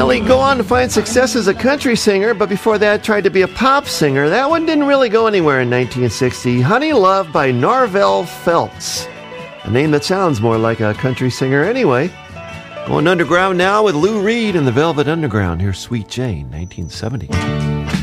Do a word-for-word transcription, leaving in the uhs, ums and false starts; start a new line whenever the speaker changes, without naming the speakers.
Well, he'd go on to find success as a country singer, but before that tried to be a pop singer. That one didn't really go anywhere in nineteen sixty. Honey Love by Narvel Feltz. A name that sounds more like a country singer anyway. Going underground now with Lou Reed and the Velvet Underground. Here's Sweet Jane, nineteen seventy.